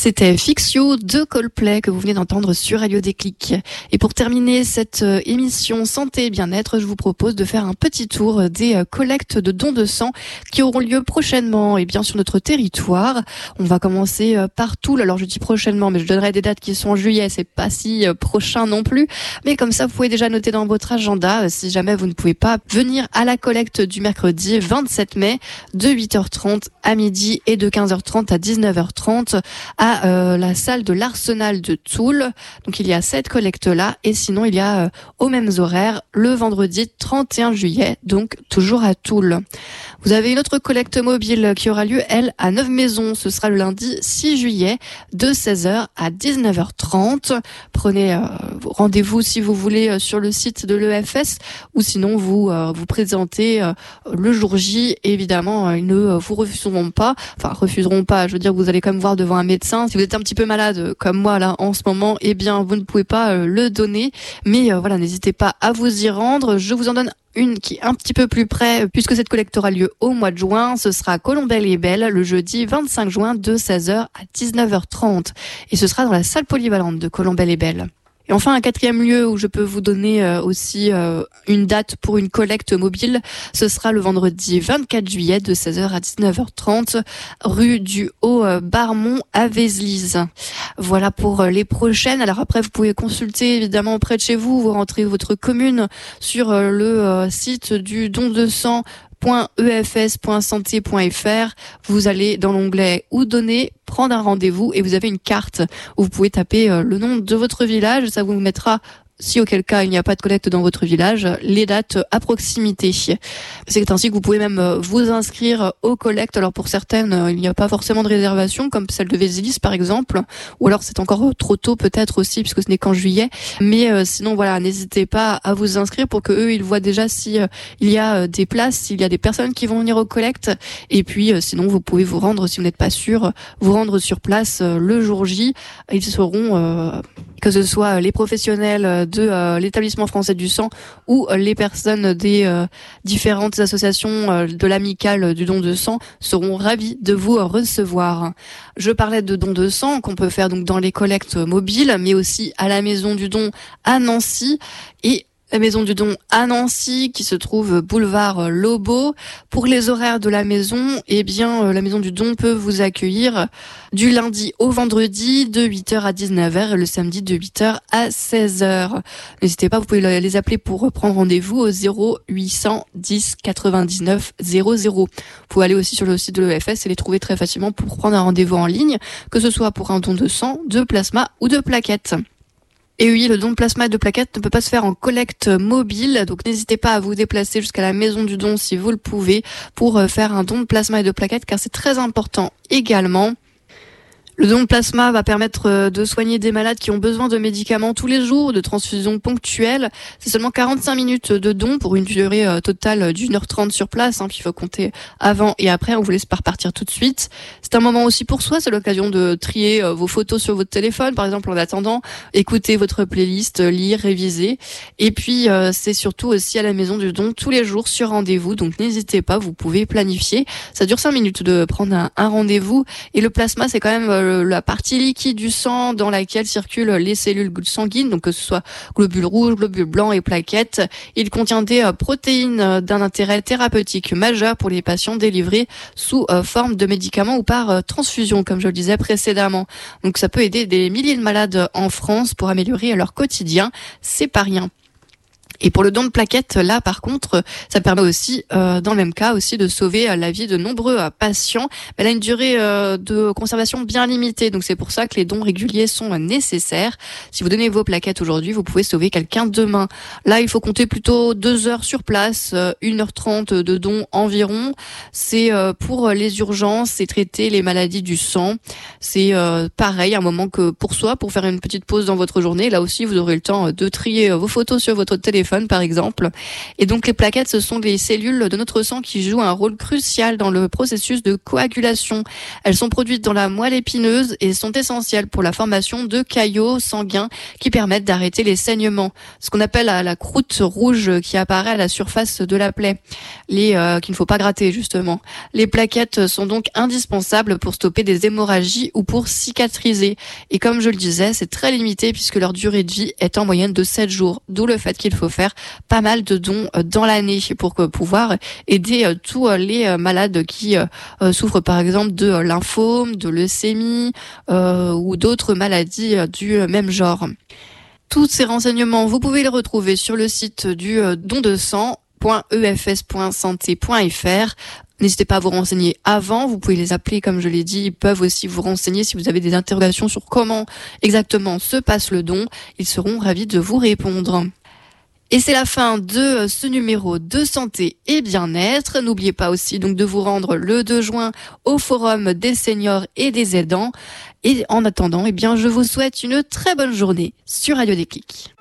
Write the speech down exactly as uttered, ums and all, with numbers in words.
C'était Fix You de Coldplay que vous venez d'entendre sur Radio Déclic. Et pour terminer cette émission Santé et Bien-être, je vous propose de faire un petit tour des collectes de dons de sang qui auront lieu prochainement et bien sur notre territoire. On va commencer par Toul. Alors je dis prochainement, mais je donnerai des dates qui sont en juillet, c'est pas si prochain non plus. Mais comme ça, vous pouvez déjà noter dans votre agenda si jamais vous ne pouvez pas venir à la collecte du mercredi vingt-sept mai de huit heures trente à midi et de quinze heures trente à dix-neuf heures trente à Euh, la salle de l'Arsenal de Toul. Donc il y a cette collecte là et sinon il y a euh, aux mêmes horaires le vendredi trente et un juillet, donc toujours à Toul. Vous avez une autre collecte mobile qui aura lieu, elle, à Neuve-Maisons. Ce sera le lundi six juillet de seize heures à dix-neuf heures trente. Prenez euh, rendez-vous si vous voulez sur le site de l'E F S ou sinon vous euh, vous présentez euh, le jour J. Et évidemment, euh, ils ne vous refuseront pas. Enfin, refuseront pas. Je veux dire, vous allez quand même voir devant un médecin. Si vous êtes un petit peu malade comme moi là en ce moment, eh bien, vous ne pouvez pas euh, le donner. Mais euh, voilà, n'hésitez pas à vous y rendre. Je vous en donne une qui est un petit peu plus près, puisque cette collecte aura lieu au mois de juin. Ce sera à Colombelles-les-Belles, le jeudi vingt-cinq juin de seize heures à dix-neuf heures trente. Et ce sera dans la salle polyvalente de Colombelles-les-Belles. Et enfin, un quatrième lieu où je peux vous donner euh, aussi euh, une date pour une collecte mobile, ce sera le vendredi vingt-quatre juillet de seize heures à dix-neuf heures trente, rue du Haut-Barmont à Vézelise. Voilà pour euh, les prochaines. Alors après, vous pouvez consulter évidemment près de chez vous, vous rentrez votre commune sur euh, le euh, site du don de sang point e f s point santé point f r. Vous allez dans l'onglet où donner, prendre un rendez-vous et vous avez une carte où vous pouvez taper le nom de votre village. Ça vous mettra, si auquel cas il n'y a pas de collecte dans votre village, les dates à proximité. C'est ainsi que vous pouvez même vous inscrire aux collectes. Alors pour certaines, il n'y a pas forcément de réservation, comme celle de Vézelise par exemple, ou alors c'est encore trop tôt peut-être aussi, puisque ce n'est qu'en juillet. Mais euh, sinon voilà, n'hésitez pas à vous inscrire pour que eux ils voient déjà si euh, il y a des places, s'il y a des personnes qui vont venir aux collectes. Et puis euh, sinon vous pouvez vous rendre, si vous n'êtes pas sûr, vous rendre sur place euh, le jour J. Ils seront euh, que ce soit les professionnels de euh, l'établissement français du sang ou euh, les personnes des euh, différentes associations euh, de l'amicale du don de sang seront ravis de vous euh, recevoir. Je parlais de don de sang qu'on peut faire donc dans les collectes mobiles, mais aussi à la maison du don à Nancy et la maison du don à Nancy qui se trouve boulevard Lobo. Pour les horaires de la maison, eh bien la maison du don peut vous accueillir du lundi au vendredi de huit heures à dix-neuf heures et le samedi de huit heures à seize heures. N'hésitez pas, vous pouvez les appeler pour prendre rendez-vous au zéro huit cent dix quatre-vingt-dix-neuf zéro zéro. Vous pouvez aller aussi sur le site de l'E F S et les trouver très facilement pour prendre un rendez-vous en ligne, que ce soit pour un don de sang, de plasma ou de plaquettes. Et oui, le don de plasma et de plaquettes ne peut pas se faire en collecte mobile, donc n'hésitez pas à vous déplacer jusqu'à la maison du don si vous le pouvez pour faire un don de plasma et de plaquettes, car c'est très important également. Le don de plasma va permettre de soigner des malades qui ont besoin de médicaments tous les jours, de transfusions ponctuelles. C'est seulement quarante-cinq minutes de don pour une durée totale d'une heure trente sur place, hein, puis il faut compter avant et après. On vous laisse pas repartir tout de suite. C'est un moment aussi pour soi, c'est l'occasion de trier vos photos sur votre téléphone, par exemple, en attendant, écouter votre playlist, lire, réviser. Et puis, euh, c'est surtout aussi à la maison du don tous les jours sur rendez-vous, donc n'hésitez pas, vous pouvez planifier. Ça dure cinq minutes de prendre un, un rendez-vous et le plasma, c'est quand même euh, la partie liquide du sang dans laquelle circulent les cellules sanguines, donc que ce soit globules rouges, globules blancs et plaquettes. Il contient des protéines d'un intérêt thérapeutique majeur pour les patients délivrés sous forme de médicaments ou par transfusion, comme je le disais précédemment. Donc ça peut aider des milliers de malades en France pour améliorer leur quotidien. C'est pas rien. Et pour le don de plaquettes, là, par contre, ça permet aussi, euh, dans le même cas, aussi de sauver euh, la vie de nombreux euh, patients. Elle a une durée euh, de conservation bien limitée, donc c'est pour ça que les dons réguliers sont euh, nécessaires. Si vous donnez vos plaquettes aujourd'hui, vous pouvez sauver quelqu'un demain. Là, il faut compter plutôt deux heures sur place, euh, une heure trente de dons environ. C'est euh, pour les urgences et traiter les maladies du sang. C'est euh, pareil, un moment que pour soi, pour faire une petite pause dans votre journée. Là aussi, vous aurez le temps de trier vos photos sur votre téléphone téléphone par exemple. Et donc les plaquettes, ce sont les cellules de notre sang qui jouent un rôle crucial dans le processus de coagulation. Elles sont produites dans la moelle épineuse et sont essentielles pour la formation de caillots sanguins qui permettent d'arrêter les saignements. Ce qu'on appelle la, la croûte rouge qui apparaît à la surface de la plaie, les euh, qu'il ne faut pas gratter justement. Les plaquettes sont donc indispensables pour stopper des hémorragies ou pour cicatriser. Et comme je le disais, c'est très limité puisque leur durée de vie est en moyenne de sept jours. D'où le fait qu'il faut faire pas mal de dons dans l'année pour pouvoir aider tous les malades qui souffrent par exemple de lymphome, de leucémie euh, ou d'autres maladies du même genre. Tous ces renseignements, vous pouvez les retrouver sur le site du don de sang point e f s point santé point f r. N'hésitez pas à vous renseigner avant, vous pouvez les appeler comme je l'ai dit, ils peuvent aussi vous renseigner si vous avez des interrogations sur comment exactement se passe le don, ils seront ravis de vous répondre. Et c'est la fin de ce numéro de santé et bien-être. N'oubliez pas aussi donc de vous rendre le deux juin au forum des seniors et des aidants. Et en attendant, eh bien, je vous souhaite une très bonne journée sur Radio Déclic.